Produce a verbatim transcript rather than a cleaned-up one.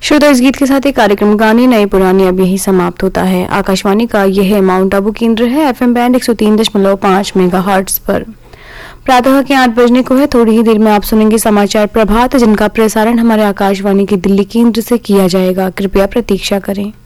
श्रोता, इस गीत के साथ ही कार्यक्रम गाने नए पुराने अब यही समाप्त होता है। आकाशवाणी का यह माउंट आबू केंद्र है। एफएम बैंड एक सौ तीन दशमलव पाँच मेगाहर्ट्ज पर प्रातः के आठ बजने को है। थोड़ी ही देर में आप सुनेंगे समाचार प्रभात, जिनका प्रसारण हमारे आकाशवाणी के दिल्ली केंद्र से किया जाएगा। कृपया प्रतीक्षा करें।